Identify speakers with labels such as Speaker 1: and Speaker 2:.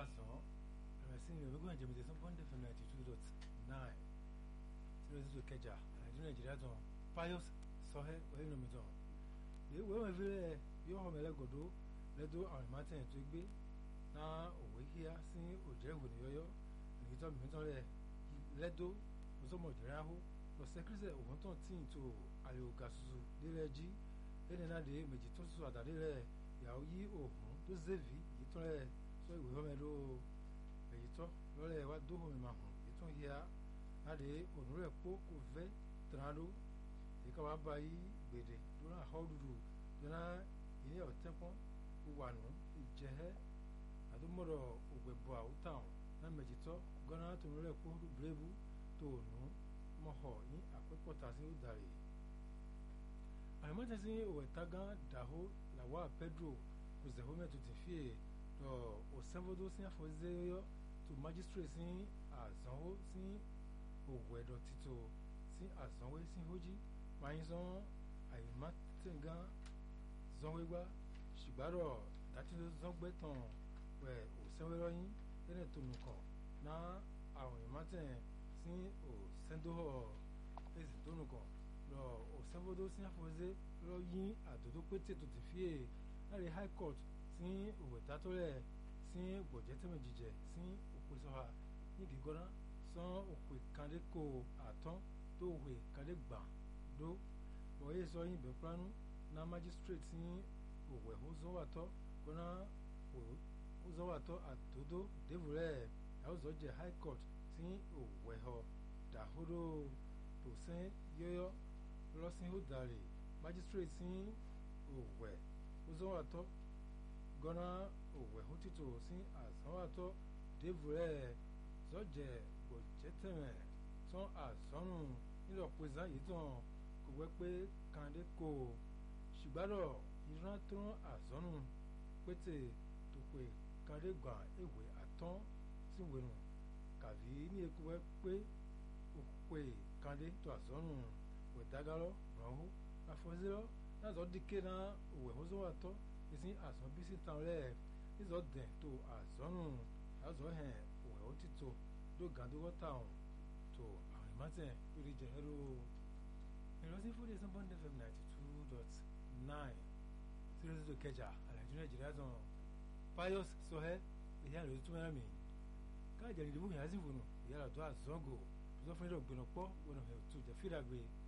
Speaker 1: Káàsán ẹ̀rẹ̀sìn ìrìn ògbógun àjẹmìtì sọ Bond FM 92.9 tí ó sì tó kẹjà àìdún Nàìjíríà tán Pius Sọhẹ́ wẹ́yìn tán èyí wẹ́wọ̀n ìfẹ́rẹ́ bí ọ̀hún ẹlẹ́gọ̀dọ́ lẹ́dọ̀ àwọn ìmọ̀tẹ́yìn tó gbé náà òwe kíá sí òjẹ́ ìwò níyọ́yọ́ nìkítọ́ mìíràn rẹ̀ lẹ́dọ̀ ọ̀sọ́mọ̀ òjẹ́rẹ́ ahó lọ sẹ́kírísẹ̀ òun tán tí ń tó àlè ògà ṣoṣo délẹ̀ jí lẹ́ni náà dé méjì tó ṣoṣo àtàdé rẹ̀ yàwó yí òhun tó zèvi yìí tán rẹ̀ sọ ìwé hàn mẹ́lò èyí tọ́ lọ́rẹ̀ wá dóhùn mi máa hùn yìí tán yíya náà dé òun rẹ̀ pọ̀ kò fẹ́ tẹ̀ránló èyí ká wá bá yí gbèdè lórí àhọ́ dúdú yọ̀nà yìí ọ̀tẹ́pọ́n wà nù ìjẹ́hẹ́ àdúmọ̀rọ̀ ògbẹ̀bọ̀ àwùtàn náà méjì tọ́ gánà tó ń rẹ̀ pọ̀ bírèbù tó nù mọ̀họ̀ ní àpépọ̀tà sí òdàrí àìmọ́tẹ́sí òwẹ̀tagán dàhó làwà Pedro kò zẹ̀hó mẹ́tò ti fi lọ òsèǹbodò sí àfọ̀zẹ́yọ́ tó magistrate sí àzánwó sí òwò ẹ̀dọ̀ títò sí àzánwó sí hójí máa ń sán àìmọ́tẹ́gán zánwégbá ṣùgbọ́n dátìlú zángbẹ́tàn wẹ̀ òsèǹwérọ́yìn lẹ́nẹ̀ tó nùkàn náà àwọn ìmọ̀tẹ́ sí òsèǹdóhọ̀ èsì tó nùkàn lọ òsèǹbodò sí àfọ̀zẹ́ lọ yín àdòdó pété tó ti fi láti high court sí òwe tátọ́lẹ̀ sí gbọ̀jẹ́tẹ̀mẹ̀jìjẹ́ sí òkú sọ́ha nídìí gọ́nà sán òkú kàndékò àtọ́n tó òwe kàndé gbà dó wọ́yé sọ yín bẹ̀ pánú ná magistrate sí òwe òzọ́wàtọ́ gọ́nà òzọ́wàtọ́ àdòdó dèvùrẹ́ àwòzọ́jẹ́ high court sí òwe họ dàhóró tòsẹ́ yọ́yọ́ lọ́sìn òdàrí magistrate sí òwe òzọ́wàtọ́ gọ́nà òwe hó títò sí àzánwàtọ́ dèvùrẹ́ zọ́jẹ́ gbòjẹ́tẹ̀mẹ̀ tán àzọ́nù nílọ̀pẹ̀zá yìí tán kò wẹ́ pé kàndé kò ṣùgbọ́dọ̀ ìran tó rán àzọ́nù pété tó pé kàndé gbà èwe àtọ́n sí wẹ̀nù kàbí ní eku wẹ́ pé òpè kàndé tó àzọ́nù wẹ̀dágárọ́ rànhó àfọ̀zẹ́rọ́ náà zọ́ dìkẹ́ náà òwe hó zọ́wàtọ́ isi azɔn bisi tan lɛ izɔ dɛn to azɔnu azɔ hɛn òwɛ ó ti to do gàdúgbò táwọn to àwọn ìmọ̀tẹ́ lórí jẹ ẹrú ìrọsí fúdi ẹsẹ̀ Bond FM 92.9 tí ó ti tó kẹjà àlàjì Nàìjíríà tán Pius Sọhẹ́ ìyá rẹ̀ tó mẹ́rin mi káàjẹ́ ìdìbò yẹn á sì fònù ìyá rẹ̀ tó àzọ́ngò tó sọ fún ẹ̀rọ gbẹ̀nà pọ̀ gbẹ̀nà ẹ̀ tó jẹ́ fìdàgbé